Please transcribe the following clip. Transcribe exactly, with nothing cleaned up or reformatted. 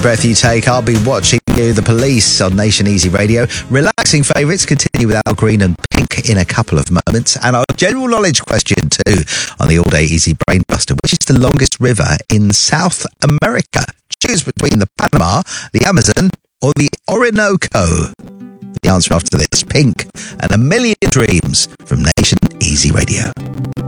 breath you take, I'll be watching you. The Police on Nation Easy Radio. Relaxing favourites continue with Al Green and Pink in a couple of moments. And our general knowledge question too on the All Day Easy Brain Buster. Which is the longest river in South America? Choose between the Panama, the Amazon or the Orinoco. The answer after this. Pink and A Million Dreams from Nation Easy Radio.